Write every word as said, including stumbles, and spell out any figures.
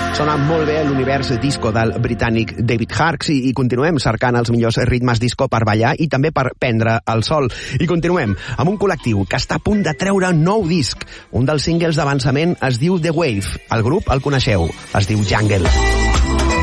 Sona molt bé l'univers disco del britànic David Harks i, i continuem cercant els millors ritmes disco per ballar i també per prendre el sol. I continuem amb un col·lectiu que està a punt de treure nou disc. Un dels singles d'avançament es diu The Wave. El grup el coneixeu, es diu Jungle.